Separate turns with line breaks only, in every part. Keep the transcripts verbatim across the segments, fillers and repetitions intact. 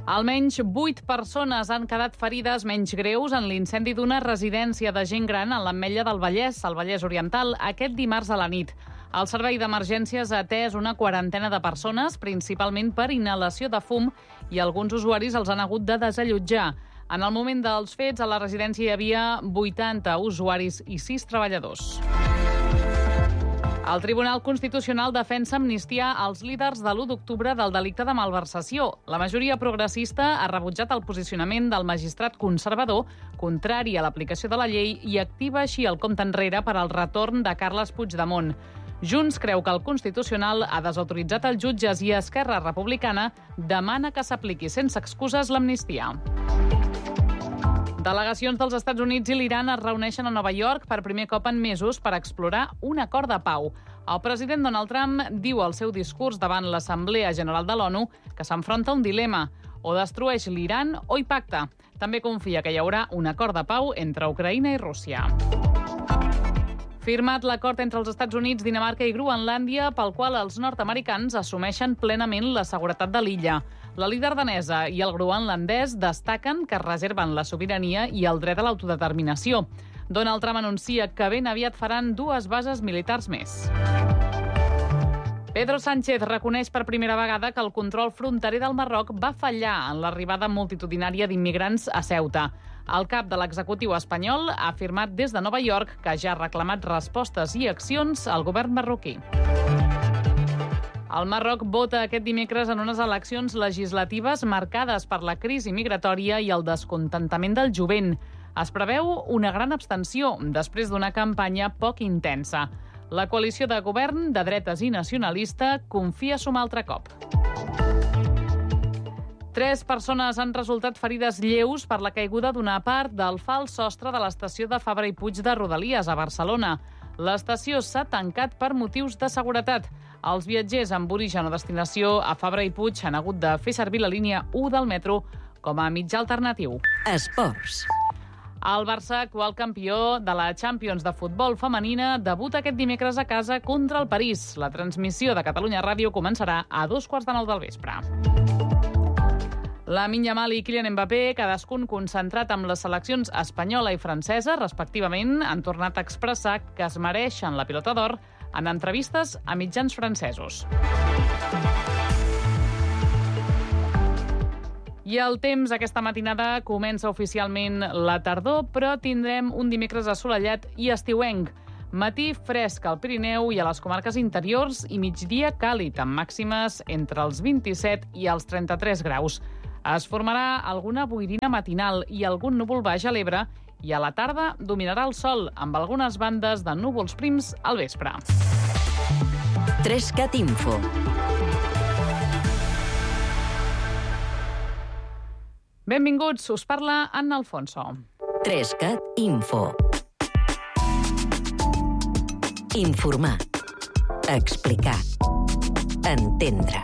Almenys vuit persones han quedat ferides menys greus en l'incendi d'una residència de gent gran a l'Ametlla del Vallès, al Vallès Oriental, aquest dimarts a la nit. El servei d'emergències ha atès una quarantena de persones, principalment per inhalació de fum, i alguns usuaris els han hagut de desallotjar. En el moment dels fets, a la residència hi havia vuitanta usuaris i sis treballadors. El Tribunal Constitucional defensa amnistiar els líders de l'u d'octubre del delicte de malversació. La majoria progressista ha rebutjat el posicionament del magistrat conservador, contrari a l'aplicació de la llei, i activa així el compte enrere per al retorn de Carles Puigdemont. Junts creu que el Constitucional ha desautoritzat els jutges i Esquerra Republicana demana que s'apliqui sense excuses l'amnistia. Delegacions dels Estats Units i l'Iran es reuneixen a Nova York per primer cop en mesos per explorar un acord de pau. El president Donald Trump diu al seu discurs davant l'Assemblea General de l'ONU que s'enfronta a un dilema: o destrueix l'Iran o hi pacta. També confia que hi haurà un acord de pau entre Ucraïna i Rússia. Firmat l'acord entre els Estats Units, Dinamarca i Groenlàndia, pel qual els nord-americans assumeixen plenament la seguretat de l'illa. La líder danesa i el groenlandès destaquen que reserven la sobirania i el dret a l'autodeterminació. Donald Trump anuncia que ben aviat faran dues bases militars més. Pedro Sánchez reconeix per primera vegada que el control fronterer del Marroc va fallar en l'arribada multitudinària d'immigrants a Ceuta. El cap de l'executiu espanyol ha afirmat des de Nova York que ja ha reclamat respostes i accions al govern marroquí. El Marroc vota aquest dimecres en unes eleccions legislatives marcades per la crisi migratòria i el descontentament del jovent. Es preveu una gran abstenció després d'una campanya poc intensa. La coalició de govern de dretes i nacionalista confia sumar altre cop. Tres persones han resultat ferides lleus per la caiguda d'una part del fals sostre de l'estació de Fabra i Puig de Rodalies a Barcelona. L'estació s'ha tancat per motius de seguretat. Els viatgers amb origen o destinació a Fabra i Puig han hagut de fer servir la línia u del metro com a mitjà alternatiu.
Esports.
El Barça, actual campió de la Champions de futbol femenina, debuta aquest dimecres a casa contra el París. La transmissió de Catalunya Ràdio començarà a dos quarts de nou del vespre. Lamine Yamal i Kylian Mbappé, cadascun concentrat amb les seleccions espanyola i francesa, respectivament, han tornat a expressar que es mereixen la pilota d'or en entrevistes a mitjans francesos. I el temps aquesta matinada comença oficialment la tardor, però tindrem un dimecres assolellat i estiuenc. Matí fresc al Pirineu i a les comarques interiors i migdia càlid, amb màximes entre els vint-i-set i els trenta-tres graus. Es formarà alguna boirina matinal i algun núvol baix a l'Ebre i a la tarda dominarà el sol, amb algunes bandes de núvols prims al vespre.
Trescat Info.
Benvinguts, us parla Anna Alfonso.
Trescat Info. Informar. Explicar. Entendre.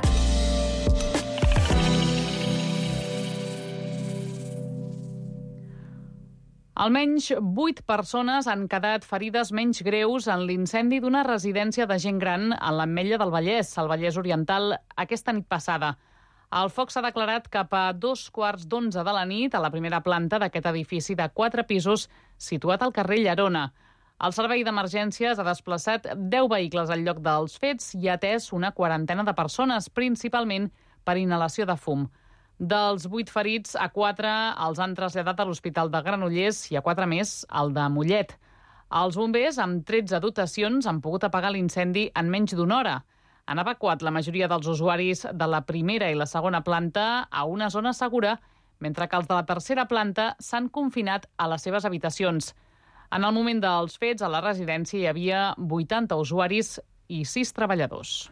Almenys vuit persones han quedat ferides menys greus en l'incendi d'una residència de gent gran a l'Ametlla del Vallès, al Vallès Oriental, aquesta nit passada. El foc s'ha declarat cap a dos quarts d'onze de la nit a la primera planta d'aquest edifici de quatre pisos situat al carrer Llerona. El servei d'emergències ha desplaçat deu vehicles al lloc dels fets i ha atès una quarantena de persones, principalment per inhalació de fum. Dels vuit ferits, a quatre els han traslladat a l'Hospital de Granollers i a quatre més al de Mollet. Els bombers, amb tretze dotacions, han pogut apagar l'incendi en menys d'una hora. Han evacuat la majoria dels usuaris de la primera i la segona planta a una zona segura, mentre que els de la tercera planta s'han confinat a les seves habitacions. En el moment dels fets, a la residència hi havia vuitanta usuaris i sis treballadors.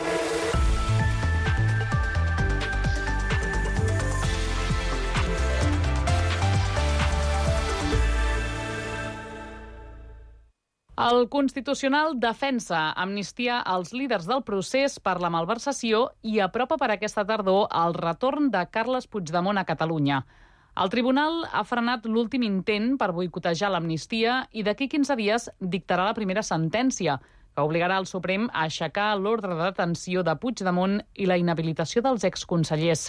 El Constitucional defensa amnistia als líders del procés per la malversació i apropa per aquesta tardor el retorn de Carles Puigdemont a Catalunya. El tribunal ha frenat l'últim intent per boicotejar l'amnistia i d'aquí quinze dies dictarà la primera sentència, que obligarà el Suprem a aixecar l'ordre de detenció de Puigdemont i la inhabilitació dels exconsellers.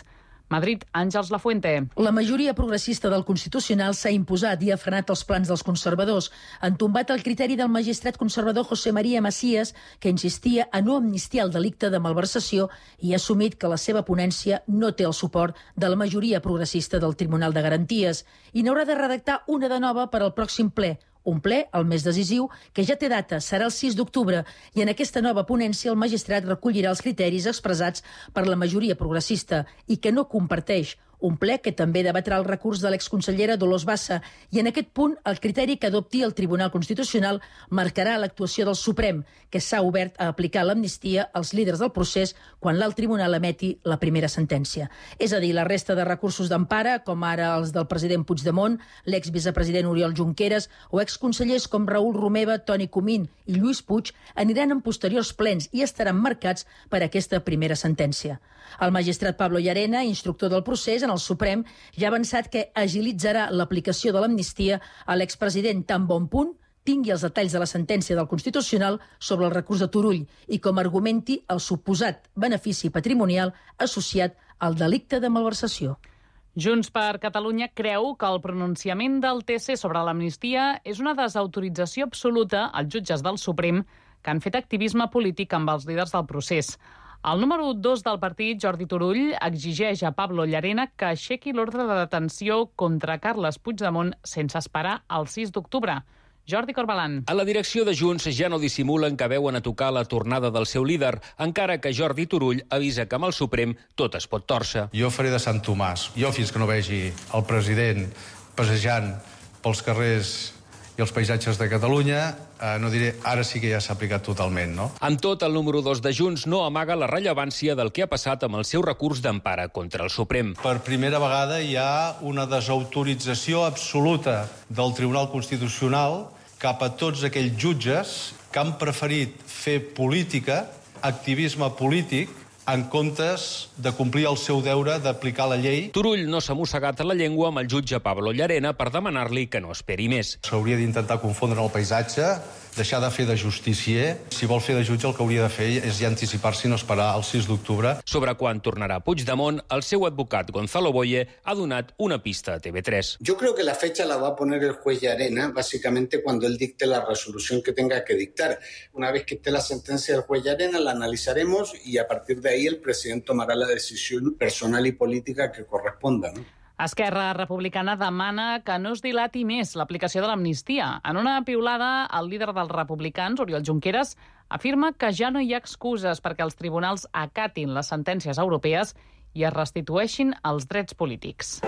Madrid, Àngels Lafuente.
La majoria progressista del Constitucional s'ha imposat i ha frenat els plans dels conservadors. Han tombat el criteri del magistrat conservador José María Macías, que insistia a no amnistiar el delicte de malversació i ha assumit que la seva ponència no té el suport de la majoria progressista del Tribunal de Garanties i n'haurà de redactar una de nova per al pròxim ple. Un ple, el més decisiu, que ja té data, serà el sis d'octubre, i en aquesta nova ponència el magistrat recollirà els criteris expressats per la majoria progressista i que no comparteix. Un ple que també debatrà el recurs de l'exconsellera Dolors Bassa i en aquest punt el criteri que adopti el Tribunal Constitucional marcarà l'actuació del Suprem, que s'ha obert a aplicar l'amnistia als líders del procés quan l'alt tribunal emeti la primera sentència. És a dir, la resta de recursos d'empara, com ara els del president Puigdemont, l'exvicepresident Oriol Junqueras o exconsellers com Raül Romeva, Toni Comín i Lluís Puig, aniran en posteriors plens i estaran marcats per aquesta primera sentència. El magistrat Pablo Llarena, instructor del procés en el Suprem, ja ha avançat que agilitzarà l'aplicació de l'amnistia a l'expresident tan bon punt tingui els detalls de la sentència del Constitucional sobre el recurs de Turull i com argumenti el suposat benefici patrimonial associat al delicte de malversació.
Junts per Catalunya creu que el pronunciament del T C sobre l'amnistia és una desautorització absoluta als jutges del Suprem que han fet activisme polític amb els líders del procés. El número dos del partit, Jordi Turull, exigeix a Pablo Llarena que aixequi l'ordre de detenció contra Carles Puigdemont sense esperar el sis d'octubre. Jordi Corbalan.
A la direcció de Junts ja no dissimulen que veuen a tocar la tornada del seu líder, encara que Jordi Turull avisa que amb el Suprem tot es pot tòrcer.
Jo faré de Sant Tomàs. Jo, fins que no vegi el president passejant pels carrers i els paisatges de Catalunya, eh, no diré ara sí que ja s'ha aplicat totalment, no?
Amb tot, el número dos de Junts no amaga la rellevància del que ha passat amb el seu recurs d'empara contra el Suprem.
Per primera vegada hi ha una desautorització absoluta del Tribunal Constitucional cap a tots aquells jutges que han preferit fer política, activisme polític, en comptes de complir el seu deure d'aplicar la llei.
Turull no s'ha mossegat la llengua amb el jutge Pablo Llarena per demanar-li que no esperi més.
S'hauria d'intentar confondre el paisatge, deixar de fer de justicier. Si vol fer de jutge, el que hauria de fer és ja anticipar-se i no esperar el sis d'octubre.
Sobre quan tornarà Puigdemont, el seu advocat Gonzalo Boye ha donat una pista a T V tres.
Yo creo que la fecha la va a poner el juez Llarena, básicamente cuando él dicte la resolución que tenga que dictar. Una vez que esté la sentencia del juez Llarena, la analizaremos y a partir de ahí el presidente tomará la decisión personal y política que corresponda, ¿no?
Esquerra Republicana demana que no es dilati més l'aplicació de l'amnistia. En una piulada, el líder dels republicans, Oriol Junqueras, afirma que ja no hi ha excuses perquè els tribunals acatin les sentències europees i es restitueixin els drets polítics.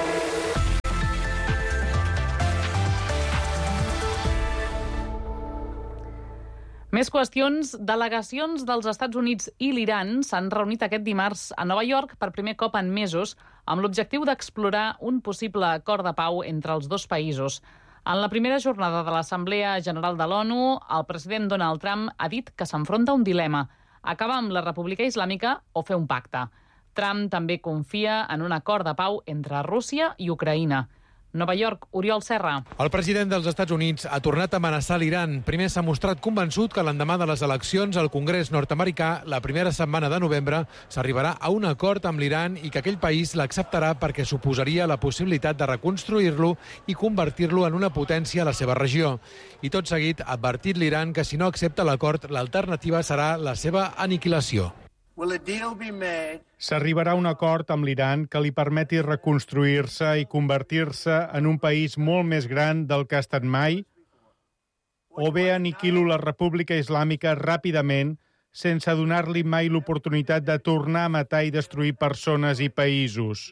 Més qüestions. Delegacions dels Estats Units i l'Iran s'han reunit aquest dimarts a Nova York per primer cop en mesos amb l'objectiu d'explorar un possible acord de pau entre els dos països. En la primera jornada de l'Assemblea General de l'ONU, el president Donald Trump ha dit que s'enfronta a un dilema: acabar amb la República Islàmica o fer un pacte. Trump també confia en un acord de pau entre Rússia i Ucraïna. Nova York, Oriol Serra.
El president dels Estats Units ha tornat a amenaçar l'Iran. Primer s'ha mostrat convençut que l'endemà de les eleccions al Congrés nord-americà, la primera setmana de novembre, s'arribarà a un acord amb l'Iran i que aquell país l'acceptarà perquè suposaria la possibilitat de reconstruir-lo i convertir-lo en una potència a la seva regió. I tot seguit ha advertit l'Iran que si no accepta l'acord, l'alternativa serà la seva aniquilació.
S'arribarà a un acord amb l'Iran que li permeti reconstruir-se i convertir-se en un país molt més gran del que ha estat mai, o bé aniquilo la República Islàmica ràpidament sense donar-li mai l'oportunitat de tornar a matar i destruir persones i països.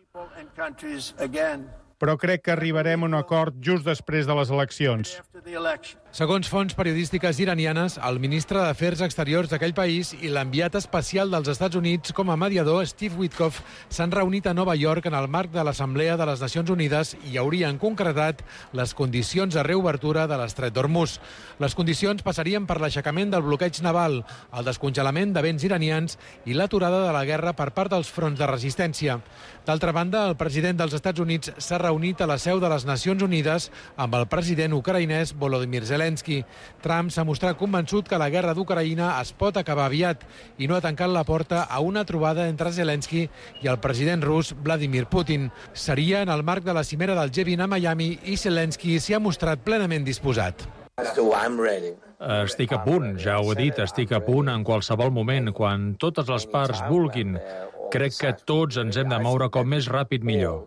Però crec que arribarem a un acord just després de les eleccions.
Segons fonts periodístiques iranianes, el ministre d'Afers Exteriors d'aquell país i l'enviat especial dels Estats Units com a mediador, Steve Witkoff, s'han reunit a Nova York en el marc de l'Assemblea de les Nacions Unides i haurien concretat les condicions de reobertura de l'estret d'Hormuz. Les condicions passarien per l'aixecament del bloqueig naval, el descongelament de béns iranians i l'aturada de la guerra per part dels fronts de resistència. D'altra banda, el president dels Estats Units s'ha reunit a la seu de les Nacions Unides amb el president ucraïnès Volodymyr Zelensky. Zelensky. Trump s'ha mostrat convençut que la guerra d'Ucraïna es pot acabar aviat i no ha tancat la porta a una trobada entre Zelensky i el president rus Vladimir Putin. Seria en el marc de la cimera del G vint a Miami i Zelensky s'hi ha mostrat plenament disposat.
Estic a punt, ja ho he dit, estic a punt en qualsevol moment, quan totes les parts vulguin. Crec que tots ens hem de moure com més ràpid millor.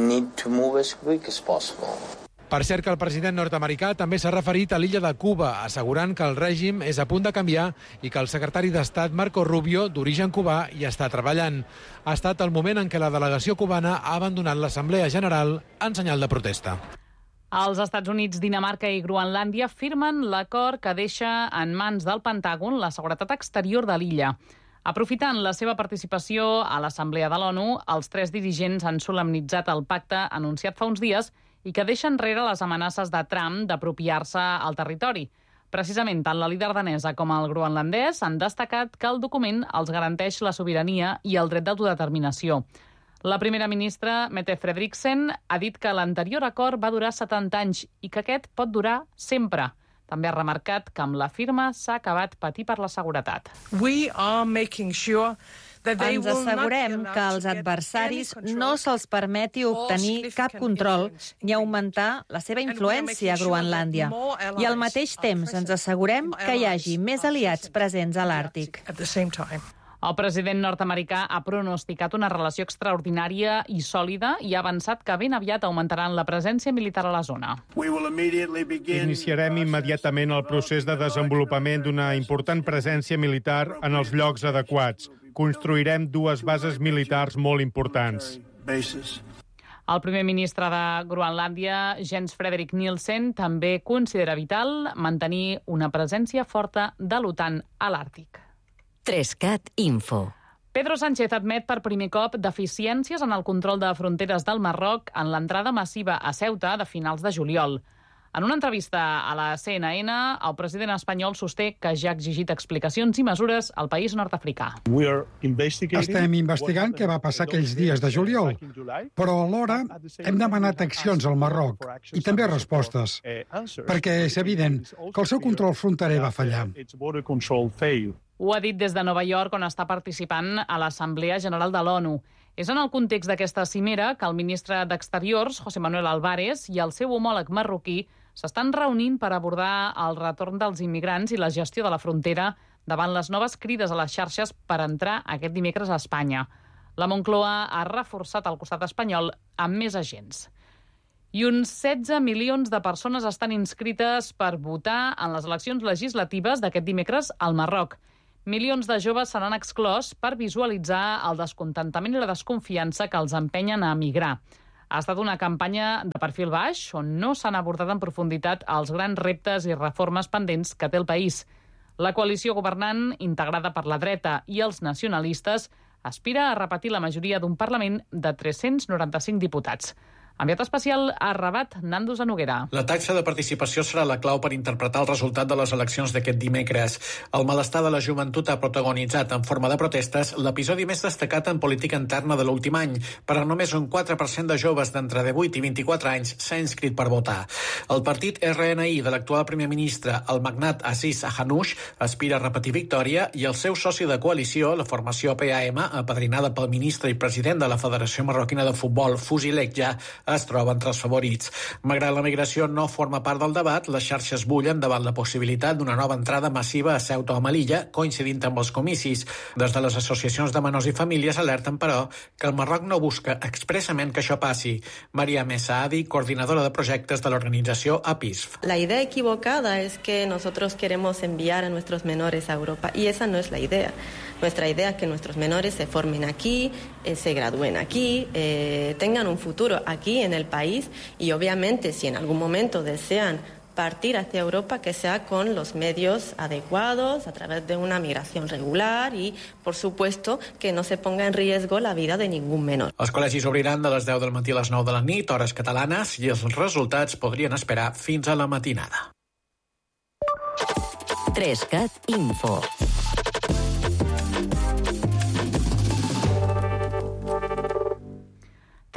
Per cert que el president nord-americà també s'ha referit a l'illa de Cuba, assegurant que el règim és a punt de canviar i que el secretari d'Estat Marco Rubio, d'origen cubà, hi està treballant. Ha estat el moment en què la delegació cubana ha abandonat l'Assemblea General en senyal de protesta.
Els Estats Units, Dinamarca i Groenlàndia firmen l'acord que deixa en mans del Pentàgon la seguretat exterior de l'illa. Aprofitant la seva participació a l'Assemblea de l'ONU, els tres dirigents han solemnitzat el pacte anunciat fa uns dies i que deixa enrere les amenaces de Trump d'apropiar-se al territori. Precisament, tant la líder danesa com el groenlandès han destacat que el document els garanteix la sobirania i el dret d'autodeterminació. La primera ministra, Mette Frederiksen, ha dit que l'anterior acord va durar setanta anys i que aquest pot durar sempre. També ha remarcat que amb la firma s'ha acabat patir per la seguretat.
We are making sure
Ens assegurem que als adversaris no se'ls permeti obtenir cap control ni augmentar la seva influència a Groenlàndia. I al mateix temps ens assegurem que hi hagi més aliats presents a l'Àrtic.
El president nord-americà ha pronosticat una relació extraordinària i sòlida i ha avançat que ben aviat augmentaran la presència militar a la zona.
Iniciarem immediatament el procés de desenvolupament d'una important presència militar en els llocs adequats. Construirem dues bases militars molt importants.
El primer ministre de Groenlàndia, Jens Frederik Nielsen, també considera vital mantenir una presència forta de l'OTAN a l'Àrtic.
tres cat Info.
Pedro Sánchez admet per primer cop deficiències en el control de fronteres del Marroc en l'entrada massiva a Ceuta de finals de juliol. En una entrevista a la C N N, el president espanyol sosté que ja ha exigit explicacions i mesures al país nord-africà.
Estem investigant què va passar aquells dies de juliol, però alhora hem demanat accions al Marroc i també respostes, perquè és evident que el seu control fronterer va fallar.
Ho ha dit des de Nova York, on està participant a l'Assemblea General de l'ONU. És en el context d'aquesta cimera que el ministre d'Exteriors, José Manuel Álvarez, i el seu homòleg marroquí s'estan reunint per abordar el retorn dels immigrants i la gestió de la frontera davant les noves crides a les xarxes per entrar aquest dimecres a Espanya. La Moncloa ha reforçat el costat espanyol amb més agents. I uns setze milions de persones estan inscrites per votar en les eleccions legislatives d'aquest dimecres al Marroc. Milions de joves seran exclòs per visualitzar el descontentament i la desconfiança que els empenyen a emigrar. Ha estat una campanya de perfil baix on no s'han abordat en profunditat els grans reptes i reformes pendents que té el país. La coalició governant, integrada per la dreta i els nacionalistes, aspira a repetir la majoria d'un Parlament de tres-cents noranta-cinc diputats. Enviat especial a Rabat, Nando Zanoguera.
La taxa de participació serà la clau per interpretar el resultat de les eleccions d'aquest dimecres. El malestar de la joventut ha protagonitzat en forma de protestes l'episodi més destacat en política interna de l'últim any, però només un quatre per cent de joves d'entre divuit i vint-i-quatre anys s'ha inscrit per votar. El partit R N I de l'actual primer ministre, el magnat Aziz Ahanouch, aspira a repetir victòria i el seu soci de coalició, la formació P A M, apadrinada pel ministre i president de la Federació Marroquina de Futbol, Fouzi Lekja, es troba entre els favorits. Malgrat la migració no forma part del debat, les xarxes bullen davant la possibilitat d'una nova entrada massiva a Ceuta o Melilla, coincidint amb els comicis. Des de les associacions de menors i famílies alerten, però, que el Marroc no busca expressament que això passi. Maria Messaadi, coordinadora de projectes de l'organització A P I S F.
La idea equivocada es que nosotros queremos enviar a nuestros menores a Europa, y esa no es la idea. Nuestra idea es que nuestros menores se formen aquí, eh, se gradúen aquí, eh, tengan un futuro aquí en el país y obviamente si en algún momento desean partir hacia Europa, que sea con los medios adecuados, a través de una migración regular y, por supuesto, que no se ponga en riesgo la vida de ningún menor.
Els col·legis obriran de les deu del matí a les nou de la nit, hores catalanes, i els resultats podrien esperar fins a la matinada.
tres cat Info.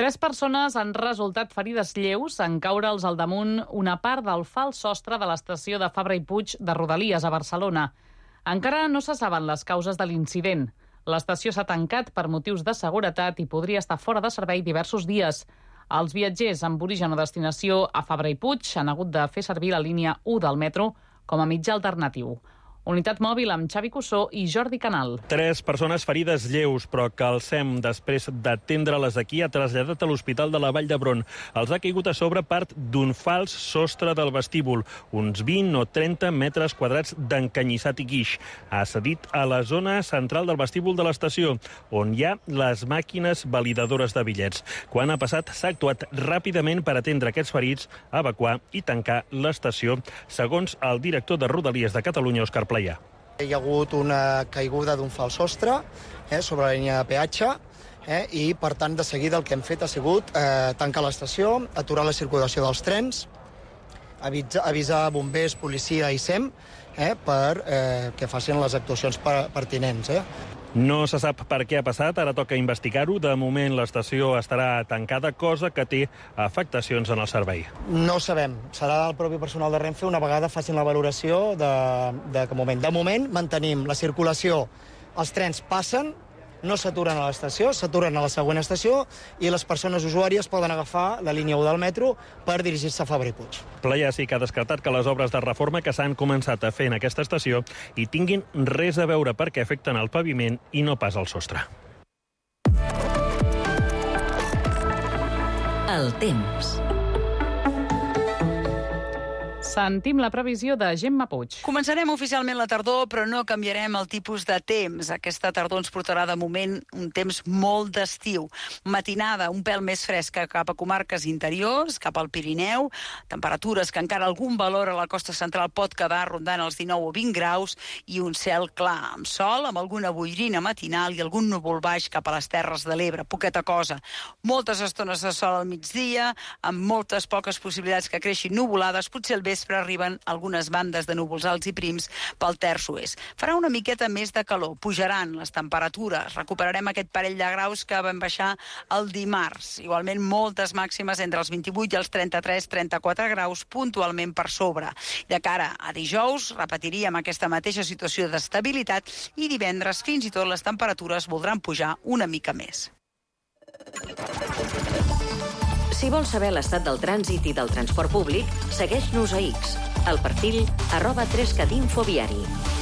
Tres persones han resultat ferides lleus en caure'ls al damunt una part del fals sostre de l'estació de Fabra i Puig de Rodalies a Barcelona. Encara no se saben les causes de l'incident. L'estació s'ha tancat per motius de seguretat i podria estar fora de servei diversos dies. Els viatgers amb origen o destinació a Fabra i Puig han hagut de fer servir la línia u del metro com a mitjà alternatiu. Unitat mòbil amb Xavi Cussó i Jordi Canal.
Tres persones ferides lleus, però que el S E M, després d'atendre-les aquí, ha traslladat a l'Hospital de la Vall d'Hebron. Els ha caigut a sobre part d'un fals sostre del vestíbul, uns vint o trenta metres quadrats d'encanyissat i guix. Ha cedit a la zona central del vestíbul de l'estació, on hi ha les màquines validadores de bitllets. Quan ha passat, s'ha actuat ràpidament per atendre aquests ferits, evacuar i tancar l'estació, segons el director de Rodalies de Catalunya, Òscar Playà.
Hi ha hagut una caiguda d'un fals sostre eh, sobre la línia de peatge eh, i, per tant, de seguida el que hem fet ha sigut eh, tancar l'estació, aturar la circulació dels trens, avisar, avisar bombers, policia i S E M eh, per eh, que facin les actuacions pertinents. Eh.
No se sap per què ha passat, ara toca investigar-ho. De moment l'estació estarà tancada, cosa que té afectacions en el servei.
No sabem. Serà el propi personal de Renfe una vegada facin la valoració de, de que moment. De moment mantenim la circulació, els trens passen, no s'aturen a l'estació, s'aturen a la següent estació i les persones usuàries poden agafar la línia u del metro per dirigir-se a Fabra i Puig.
Playà sí que ha descartat que les obres de reforma que s'han començat a fer en aquesta estació hi tinguin res a veure perquè afecten el paviment i no pas el sostre.
El temps.
Sentim la previsió de Gemma Puig.
Començarem oficialment la tardor, però no canviarem el tipus de temps. Aquesta tardor ens portarà de moment un temps molt d'estiu. Matinada un pèl més fresca cap a comarques interiors, cap al Pirineu, temperatures que encara algun valor a la costa central pot quedar rondant els dinou o vint graus i un cel clar, amb sol, amb alguna boirina matinal i algun núvol baix cap a les Terres de l'Ebre, poqueta cosa. Moltes estones de sol al migdia, amb moltes poques possibilitats que creixin nuvolades, potser al vespre arriben algunes bandes de núvols alts i prims pel terç oest. Farà una miqueta més de calor, pujaran les temperatures, recuperarem aquest parell de graus que vam baixar el dimarts. Igualment moltes màximes entre els vint-i-vuit i els trenta-tres trenta-quatre graus, puntualment per sobre. De cara a dijous repetiríem aquesta mateixa situació d'estabilitat i divendres fins i tot les temperatures voldran pujar una mica més.
Si vols saber l'estat del trànsit i del transport públic, segueix-nos a X, al perfil arroba trescat info viari.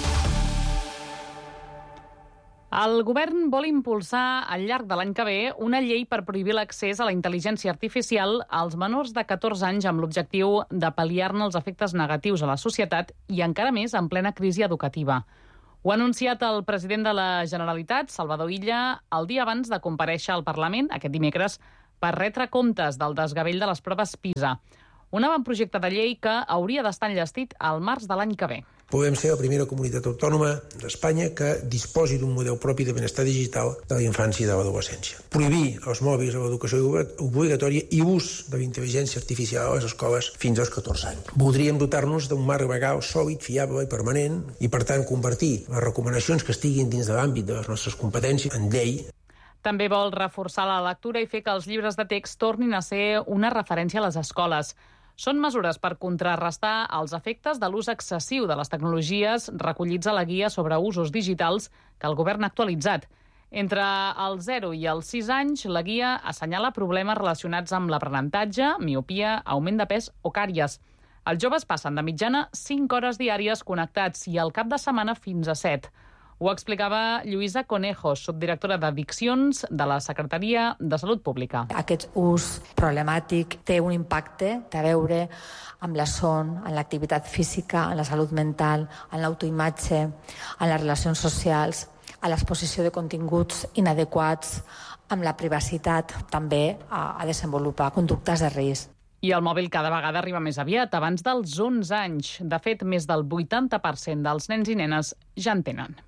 El govern vol impulsar al llarg de l'any que ve una llei per prohibir l'accés a la intel·ligència artificial als menors de catorze anys amb l'objectiu de pal·liar-ne els efectes negatius a la societat i encara més en plena crisi educativa. Ho ha anunciat el president de la Generalitat, Salvador Illa, el dia abans de comparèixer al Parlament, aquest dimecres, per retre comptes del desgavell de les proves PISA. Un avantprojecte de llei que hauria d'estar enllestit al març de l'any que ve.
Podem ser la primera comunitat autònoma d'Espanya que disposi d'un model propi de benestar digital de la infància i de l'adolescència. Prohibir els mòbils a l'educació obligatòria i ús de la intel·ligència artificial a les escoles fins als catorze anys. Voldríem dotar-nos d'un marc legal sòlid, fiable i permanent i, per tant, convertir les recomanacions que estiguin dins de l'àmbit de les nostres competències en llei.
També vol reforçar la lectura i fer que els llibres de text tornin a ser una referència a les escoles. Són mesures per contrarrestar els efectes de l'ús excessiu de les tecnologies recollits a la guia sobre usos digitals que el govern ha actualitzat. Entre els zero i els sis anys, la guia assenyala problemes relacionats amb l'aprenentatge, miopia, augment de pes o càries. Els joves passen de mitjana cinc hores diàries connectats i al cap de setmana fins a set. Ho explicava Lluïsa Conejo, subdirectora d'Addiccions de la Secretaria de Salut Pública.
Aquest ús problemàtic té un impacte, té a veure amb la son, amb l'activitat física, amb la salut mental, amb l'autoimatge, amb les relacions socials, a l'exposició de continguts inadequats, amb la privacitat, també a, a desenvolupar conductes de risc.
I el mòbil cada vegada arriba més aviat, abans dels onze anys. De fet, més del vuitanta per cent dels nens i nenes ja en tenen.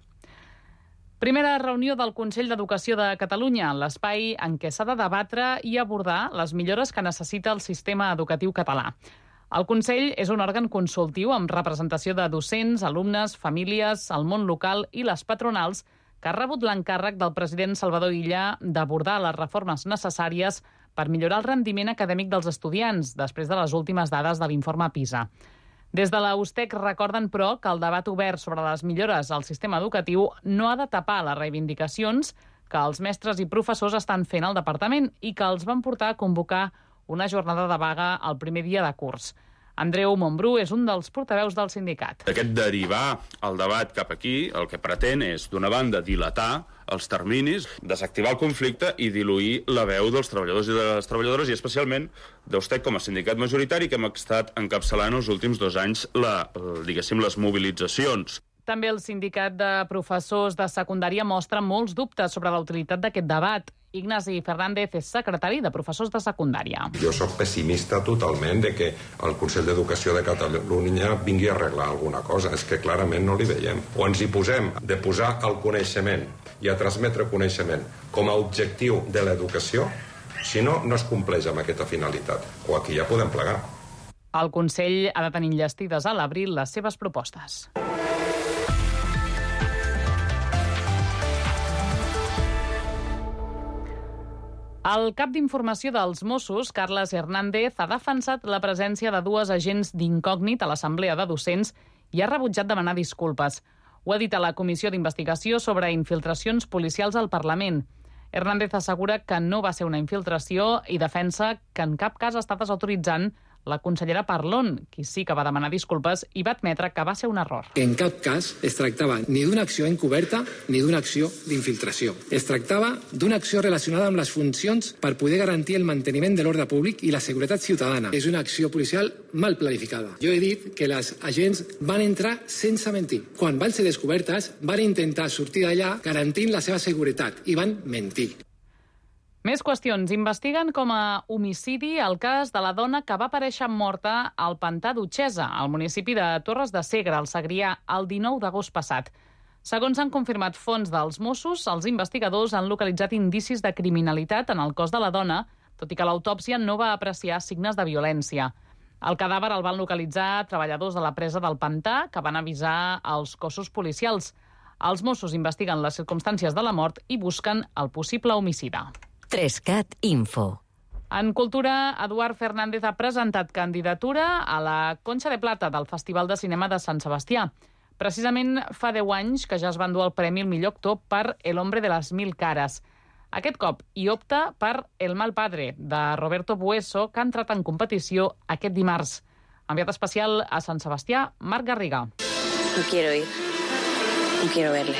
Primera reunió del Consell d'Educació de Catalunya, l'espai en què s'ha de debatre i abordar les millores que necessita el sistema educatiu català. El Consell és un òrgan consultiu amb representació de docents, alumnes, famílies, el món local i les patronals que ha rebut l'encàrrec del president Salvador Illa d'abordar les reformes necessàries per millorar el rendiment acadèmic dels estudiants, després de les últimes dades de l'informe PISA. Des de la U S T E C recorden, però, que el debat obert sobre les millores al sistema educatiu no ha de tapar les reivindicacions que els mestres i professors estan fent al departament i que els van portar a convocar una jornada de vaga el primer dia de curs. Andreu Montbrú és un dels portaveus del sindicat.
Aquest derivar el debat cap aquí el que pretén és, d'una banda, dilatar els terminis, desactivar el conflicte i diluir la veu dels treballadors i de les treballadores, i especialment d'U S T E C com a sindicat majoritari que hem estat encapçalant els últims dos anys la, diguéssim, les mobilitzacions.
També el sindicat de professors de secundària mostra molts dubtes sobre la utilitat d'aquest debat. Ignasi Fernández és secretari de professors de secundària.
Jo sóc pessimista totalment de que el Consell d'Educació de Catalunya vingui a arreglar alguna cosa. És que clarament no li veiem. O ens hi posem de posar el coneixement i a transmetre coneixement com a objectiu de l'educació, si no, no es compleix amb aquesta finalitat. O aquí ja podem plegar.
El Consell ha de tenir enllestides a l'abril les seves propostes. El cap d'informació dels Mossos, Carles Hernández, ha defensat la presència de dues agents d'incògnit a l'Assemblea de Docents i ha rebutjat demanar disculpes. Ho ha dit a la Comissió d'Investigació sobre infiltracions policials al Parlament. Hernández assegura que no va ser una infiltració i defensa que en cap cas està desautoritzant la consellera Parlon, qui sí que va demanar disculpes i va admetre que va ser un error.
En cap cas es tractava ni d'una acció encoberta ni d'una acció d'infiltració. Es tractava d'una acció relacionada amb les funcions per poder garantir el manteniment de l'ordre públic i la seguretat ciutadana. És una acció policial mal planificada. Jo he dit que les agents van entrar sense mentir. Quan van ser descobertes, van intentar sortir d'allà garantint la seva seguretat i van mentir.
Més qüestions. Investiguen com a homicidi el cas de la dona que va aparèixer morta al pantà d'Utxesa, al municipi de Torres de Segre, al Segrià, el dinou d'agost passat. Segons han confirmat fonts dels Mossos, els investigadors han localitzat indicis de criminalitat en el cos de la dona, tot i que l'autòpsia no va apreciar signes de violència. El cadàver el van localitzar treballadors de la presa del pantà que van avisar als cossos policials. Els Mossos investiguen les circumstàncies de la mort i busquen el possible homicida.
tres cat Info.
En cultura, Eduard Fernández ha presentat candidatura a la Concha de Plata del Festival de Cinema de Sant Sebastià. Precisament fa deu anys que ja es va endur el premi al millor actor per El hombre de las mil caras. Aquest cop hi opta per El mal padre, de Roberto Bueso, que ha entrat en competició aquest dimarts. Enviat especial a Sant Sebastià, Marc Garriga.
No quiero ir. No quiero verle.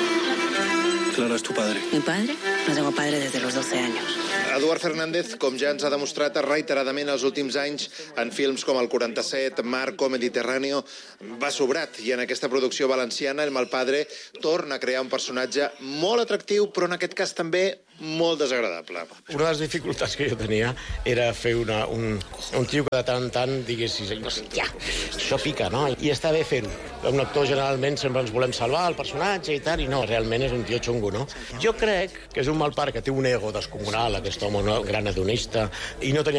Clara es tu padre.
¿Mi padre? No tengo padre desde los doce años.
Eduard Fernández, com ja ens ha demostrat reiteradament els últims anys en films com el quaranta-set, Marco, Mediterráneo, va sobrat. I en aquesta producció valenciana, El mal padre, torna a crear un personatge molt atractiu, però en aquest cas també molt desagradable.
Una de les dificultats que jo tenia era fer una, un, un tio que de tant en tant diguessis, ja, això pica, no? I està bé fer-ho. Un actor generalment sempre ens volem salvar el personatge i tal, i no, realment és un tio xungo, no? Jo crec que és un mal pare que té un ego descomunal, aquest home, un gran hedonista, i no tenia